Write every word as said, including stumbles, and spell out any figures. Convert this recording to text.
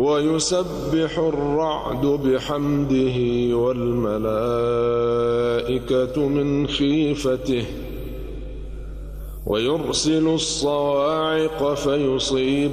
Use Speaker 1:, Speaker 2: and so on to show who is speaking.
Speaker 1: ويسبح الرعد بحمده والملائكة من خيفته ويرسل الصواعق فيصيب